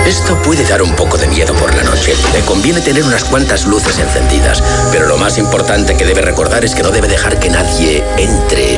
Esto puede dar un poco de miedo por la noche. Le conviene tener unas cuantas luces encendidas, pero lo más importante que debe recordar es que no debe dejar que nadie entre